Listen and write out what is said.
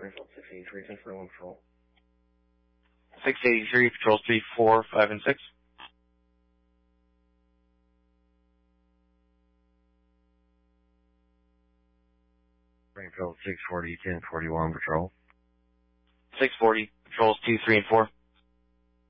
Springfield 683, 1041 patrol. 683, patrols 3, 4, 5, and 6. Springfield 640, 1041 patrol. 640, patrols 2, 3, and 4.